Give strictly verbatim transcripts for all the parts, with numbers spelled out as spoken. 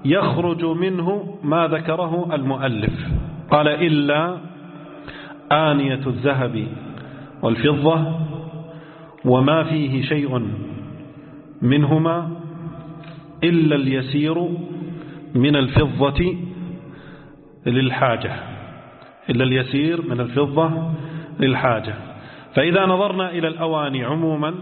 يخرج منه ما ذكره المؤلف. قال إلا آنية الذهب والفضة وما فيه شيء منهما إلا اليسير من الفضة للحاجة إلا اليسير من الفضة للحاجة. فإذا نظرنا إلى الأواني عموما،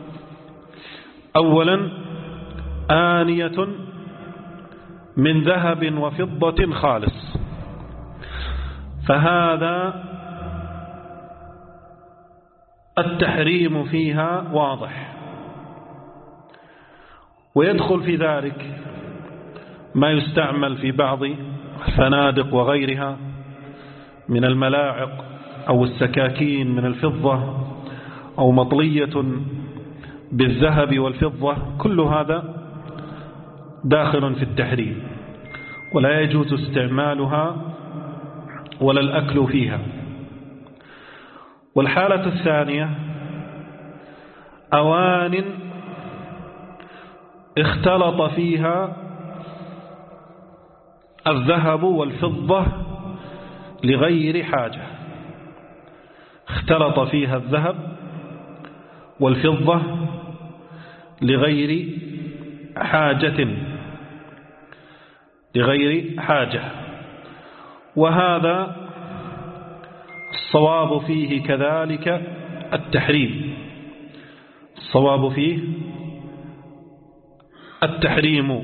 أولا آنية من ذهب وفضة خالص، فهذا التحريم فيها واضح، ويدخل في ذلك ما يستعمل في بعض الفنادق وغيرها من الملاعق أو السكاكين من الفضة أو مطلية بالذهب والفضة، كل هذا داخل في التحريم، ولا يجوز استعمالها ولا الأكل فيها. والحالة الثانية أوان اختلط فيها الذهب والفضة لغير حاجة، اختلط فيها الذهب والفضة لغير حاجة لغير حاجة وهذا الصواب فيه كذلك التحريم، الصواب فيه التحريم.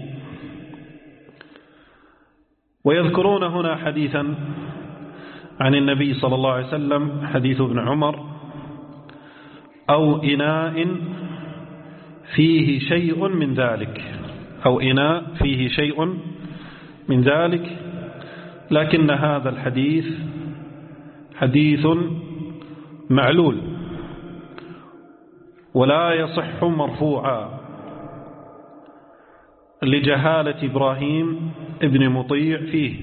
ويذكرون هنا حديثا عن النبي صلى الله عليه وسلم، حديث ابن عمر: أو إناء فيه شيء من ذلك، أو إناء فيه شيء من ذلك. لكن هذا الحديث حديث معلول ولا يصح مرفوعا لجهالة إبراهيم ابن مطيع فيه،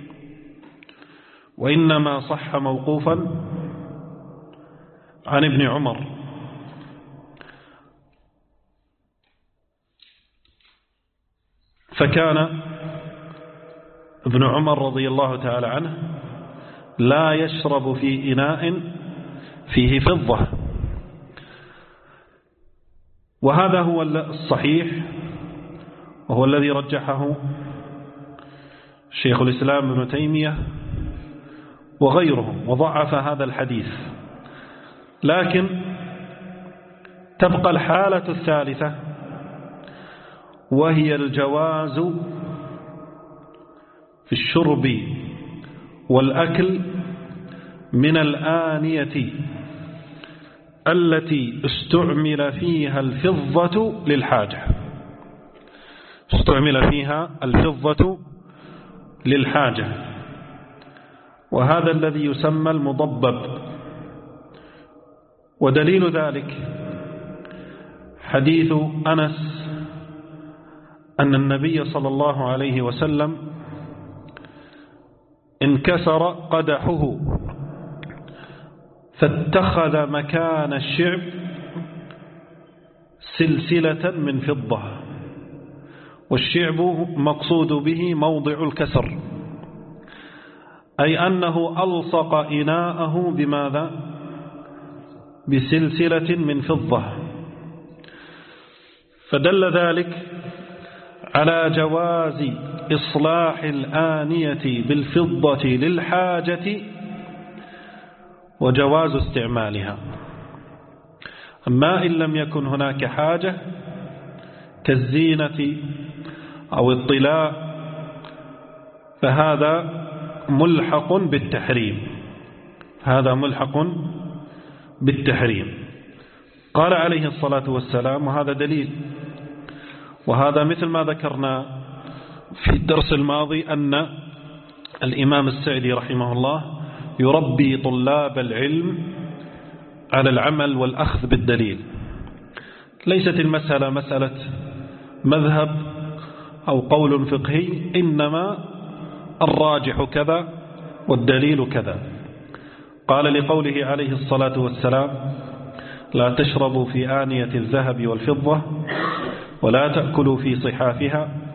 وإنما صح موقوفا عن ابن عمر. فكان ابن عمر رضي الله تعالى عنه لا يشرب في إناء فيه فضة، وهذا هو الصحيح، وهو الذي رجحه شيخ الإسلام ابن تيمية وغيرهم، وضعف هذا الحديث. لكن تبقى الحالة الثالثة، وهي الجواز في الشرب والأكل من الآنية التي استعمل فيها الفضة للحاجة، استعمل فيها الفضة للحاجة، وهذا الذي يسمى المضبب. ودليل ذلك حديث أنس أن النبي صلى الله عليه وسلم انكسر قدحه فاتخذ مكان الشعب سلسلة من فضة، والشعب مقصود به موضع الكسر، أي أنه ألصق إناءه بماذا؟ بسلسلة من فضة. فدل ذلك على جواز إصلاح الآنية بالفضة للحاجة وجواز استعمالها. أما إن لم يكن هناك حاجة كالزينة أو الطلاء فهذا ملحق بالتحريم، هذا ملحق بالتحريم. قال عليه الصلاة والسلام، وهذا دليل، وهذا مثل ما ذكرنا في الدرس الماضي أن الإمام السعدي رحمه الله يربي طلاب العلم على العمل والأخذ بالدليل. ليست المسألة مسألة مذهب أو قول فقهي، إنما الراجح كذا والدليل كذا. قال لقوله عليه الصلاة والسلام: لا تشربوا في آنية الذهب والفضة ولا تأكلوا في صحافها